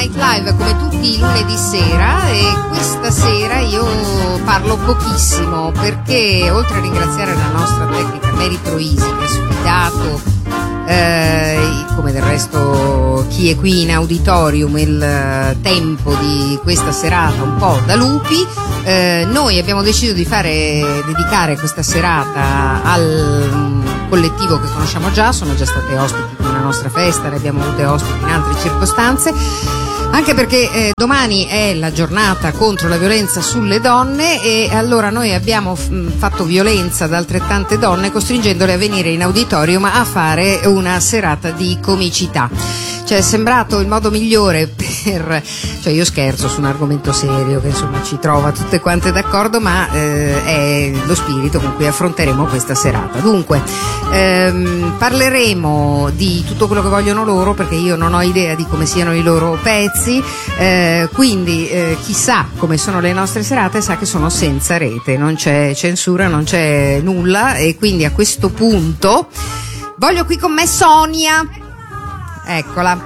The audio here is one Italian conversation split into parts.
Night Live come tutti i lunedì sera, e questa sera io parlo pochissimo perché, oltre a ringraziare la nostra tecnica Mary Troisi che ha sfidato come del resto chi è qui in auditorium il tempo di questa serata un po' da lupi, noi abbiamo deciso di dedicare questa serata al collettivo che conosciamo già. Sono già state ospiti di una nostra festa, le abbiamo avute ospiti in altre circostanze, anche perché domani è la giornata contro la violenza sulle donne, e allora noi abbiamo fatto violenza ad altrettante donne costringendole a venire in auditorium a fare una serata di comicità. Cioè è sembrato il modo migliore cioè io scherzo su un argomento serio che insomma ci trova tutte quante d'accordo, ma è lo spirito con cui affronteremo questa serata. Dunque parleremo di tutto quello che vogliono loro, perché io non ho idea di come siano i loro pezzi, quindi chi sa come sono le nostre serate sa che sono senza rete, non c'è censura, non c'è nulla, e quindi a questo punto voglio qui con me Sonia. Eccola.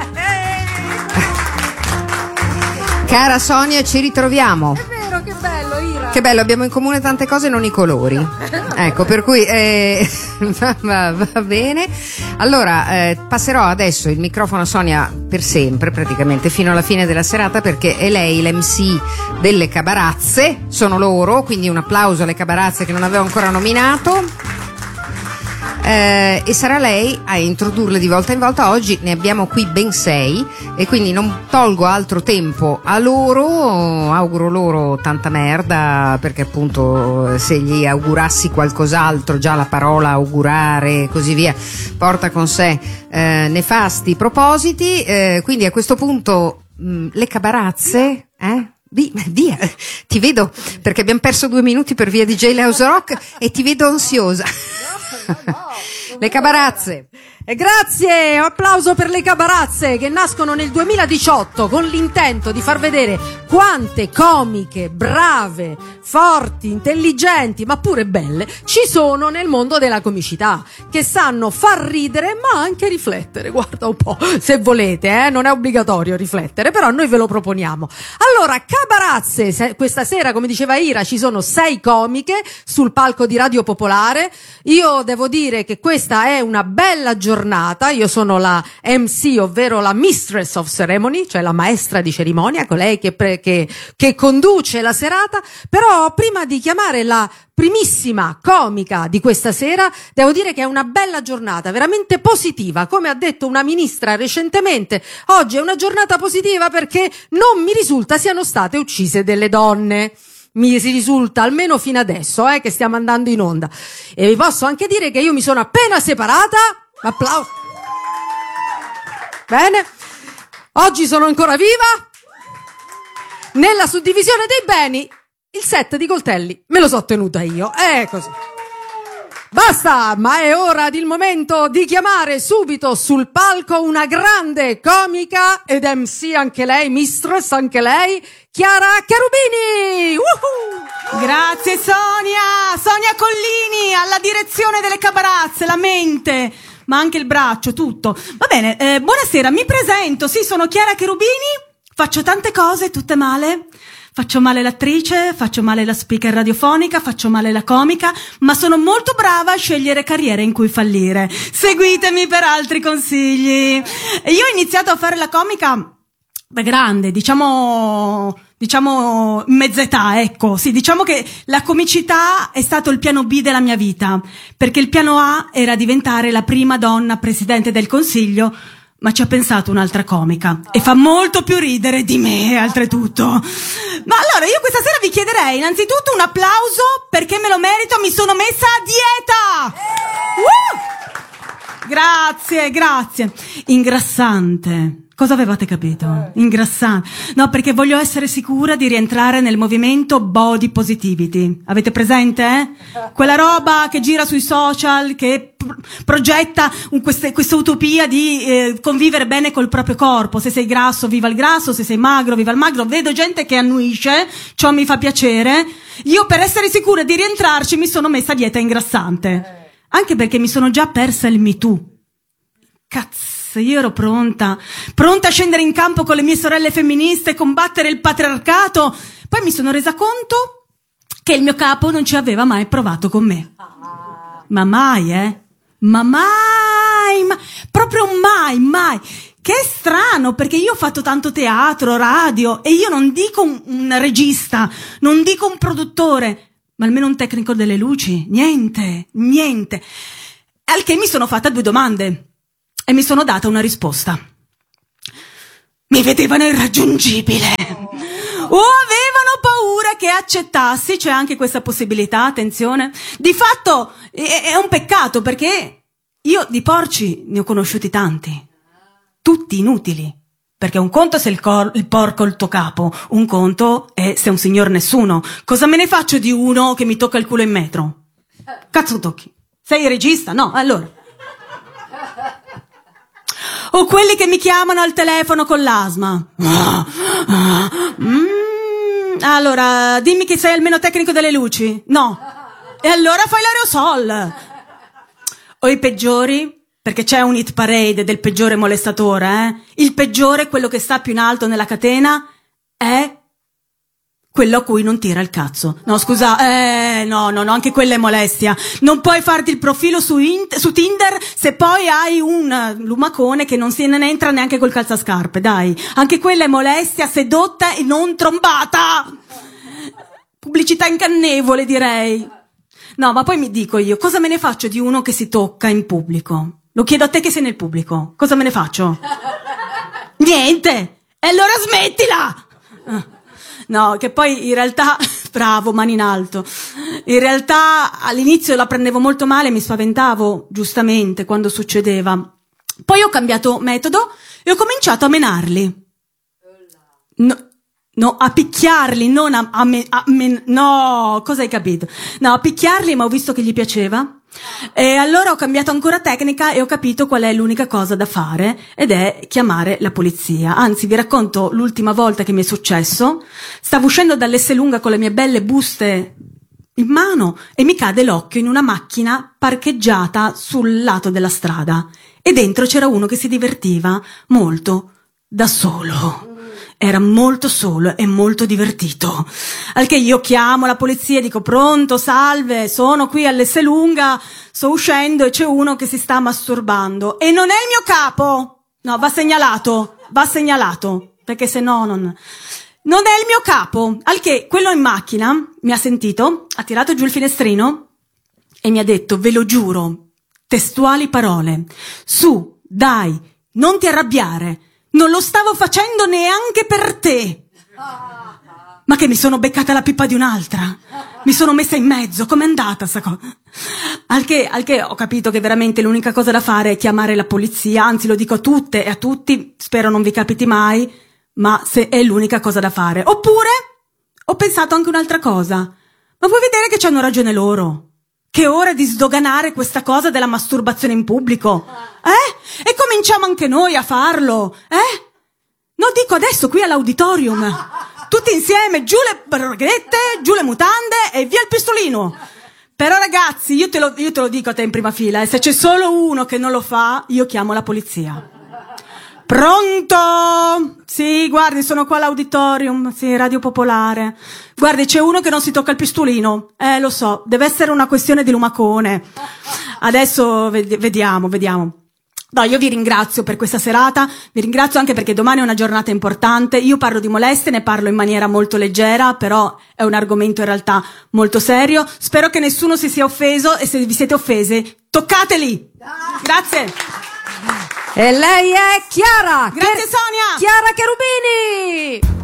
Cara Sonia, ci ritroviamo. È vero, che bello, Ira. Che bello, abbiamo in comune tante cose, non i colori. Ecco, per cui va bene. Allora, passerò adesso il microfono a Sonia per sempre, praticamente, fino alla fine della serata, perché è lei l'MC delle Cabarazze, sono loro, quindi un applauso alle Cabarazze che non avevo ancora nominato. E sarà lei a introdurle di volta in volta. Oggi ne abbiamo qui ben 6 e quindi non tolgo altro tempo a loro, auguro loro tanta merda, perché appunto se gli augurassi qualcos'altro, già la parola augurare e così via porta con sé nefasti propositi, quindi a questo punto le Cabarazze, via, ti vedo, perché abbiamo perso 2 minuti per via di Jailhouse Rock e ti vedo ansiosa. Le Cabarazze. Grazie, un applauso per le Cabarazze, che nascono nel 2018 con l'intento di far vedere quante comiche, brave, forti, intelligenti, ma pure belle ci sono nel mondo della comicità, che sanno far ridere ma anche riflettere. Guarda un po', se volete, non è obbligatorio riflettere, però noi ve lo proponiamo. Allora, Cabarazze, questa sera, come diceva Ira, ci sono 6 comiche sul palco di Radio Popolare. Io devo dire che questa è una bella giornata. Io sono la MC, ovvero la Mistress of Ceremony, cioè la maestra di cerimonia, colei che conduce la serata. Però prima di chiamare la primissima comica di questa sera, devo dire che è una bella giornata, veramente positiva. Come ha detto una ministra recentemente, oggi è una giornata positiva perché non mi risulta siano state uccise delle donne. Mi si risulta, almeno fino adesso, che stiamo andando in onda. E vi posso anche dire che io mi sono appena separata. Applauso. Bene. Oggi sono ancora viva. Nella suddivisione dei beni, il set di coltelli me lo so tenuta io. Così. Basta, ma è ora del momento di chiamare subito sul palco una grande comica ed MC anche lei, mistress anche lei, Chiara Cherubini. Grazie Sonia Collini alla direzione delle Cabarazze, la mente, ma anche il braccio, tutto. Va bene, buonasera, mi presento, sì, sono Chiara Cherubini, faccio tante cose, tutte male. Faccio male l'attrice, faccio male la speaker radiofonica, faccio male la comica, ma sono molto brava a scegliere carriere in cui fallire. Seguitemi per altri consigli. E io ho iniziato a fare la comica da grande, diciamo mezza età, ecco. Sì, diciamo che la comicità è stato il piano B della mia vita, perché il piano A era diventare la prima donna presidente del Consiglio, ma ci ha pensato un'altra comica e fa molto più ridere di me, oltretutto. Ma allora io questa sera vi chiederei innanzitutto un applauso, perché me lo merito, mi sono messa a dieta. Grazie. Ingrassante. Cosa avevate capito? Ingrassante. No, perché voglio essere sicura di rientrare nel movimento body positivity. Avete presente, Quella roba che gira sui social, che progetta questa utopia di convivere bene col proprio corpo. Se sei grasso, viva il grasso, se sei magro, viva il magro. Vedo gente che annuisce, ciò mi fa piacere. Io, per essere sicura di rientrarci, mi sono messa a dieta ingrassante. Anche perché mi sono già persa il Me Too. Cazzo. io ero pronta a scendere in campo con le mie sorelle femministe e combattere il patriarcato. Poi mi sono resa conto che il mio capo non ci aveva mai provato con me. Ma mai, proprio mai. Che strano, perché io ho fatto tanto teatro, radio, e io non dico un regista, non dico un produttore, ma almeno un tecnico delle luci. Niente. Al che mi sono fatta 2 domande e mi sono data una risposta. Mi vedevano irraggiungibile o avevano paura che accettassi, c'è anche questa possibilità, attenzione. Di fatto è un peccato, perché io di porci ne ho conosciuti tanti, tutti inutili, perché un conto se il porco è il tuo capo, un conto è se è un signor nessuno. Cosa me ne faccio di uno che mi tocca il culo in metro? Cazzo tocchi? Sei il regista? No, allora. O quelli che mi chiamano al telefono con l'asma. Allora, dimmi che sei almeno tecnico delle luci. No. E allora fai l'aerosol. O i peggiori, perché c'è un hit parade del peggiore molestatore, Il peggiore, quello che sta più in alto nella catena, è quello a cui non tira il cazzo. No, scusa, no, anche quella è molestia. Non puoi farti il profilo su Tinder se poi hai un lumacone che non se ne entra neanche col calzascarpe, dai. Anche quella è molestia, sedotta e non trombata. Pubblicità ingannevole, direi. No, ma poi mi dico io, cosa me ne faccio di uno che si tocca in pubblico? Lo chiedo a te che sei nel pubblico. Cosa me ne faccio? Niente! E allora smettila! No, che poi in realtà, bravo, mani in alto. In realtà all'inizio la prendevo molto male, mi spaventavo, giustamente, quando succedeva. Poi ho cambiato metodo e ho cominciato a menarli. No, a picchiarli, non no, cosa hai capito? No, a picchiarli, ma ho visto che gli piaceva. E allora ho cambiato ancora tecnica e ho capito qual è l'unica cosa da fare, ed è chiamare la polizia. Anzi, vi racconto l'ultima volta che mi è successo. Stavo uscendo dall'Esselunga con le mie belle buste in mano e mi cade l'occhio in una macchina parcheggiata sul lato della strada, e dentro c'era uno che si divertiva molto da solo. Era molto solo e molto divertito. Al che io chiamo la polizia e dico: pronto, salve, sono qui all'Esselunga, sto uscendo e c'è uno che si sta masturbando. E non è il mio capo! No, va segnalato, perché se no non è il mio capo. Al che quello in macchina mi ha sentito, ha tirato giù il finestrino e mi ha detto: ve lo giuro, testuali parole, su, dai, non ti arrabbiare. Non lo stavo facendo neanche per te. Ma che mi sono beccata la pipa di un'altra? Mi sono messa in mezzo, com'è andata sta cosa? Al che ho capito che veramente l'unica cosa da fare è chiamare la polizia, anzi lo dico a tutte e a tutti, spero non vi capiti mai, ma se è l'unica cosa da fare. Oppure ho pensato anche un'altra cosa. Ma vuoi vedere che c'hanno ragione loro? Che è ora di sdoganare questa cosa della masturbazione in pubblico? E cominciamo anche noi a farlo, No, dico adesso qui all'auditorium. Tutti insieme, giù le braghette, giù le mutande e via il pistolino. Però ragazzi, io te lo dico a te in prima fila, e se c'è solo uno che non lo fa, io chiamo la polizia. Pronto? Sì, guardi, sono qua all'auditorium, sì, Radio Popolare. Guardi, c'è uno che non si tocca il pistolino. Lo so, deve essere una questione di lumacone. Adesso vediamo. No, io vi ringrazio per questa serata, vi ringrazio anche perché domani è una giornata importante. Io parlo di molestie, ne parlo in maniera molto leggera, però è un argomento in realtà molto serio. Spero che nessuno si sia offeso, e se vi siete offese, toccateli! Grazie! E lei è Chiara! Grazie Sonia! Chiara Cherubini!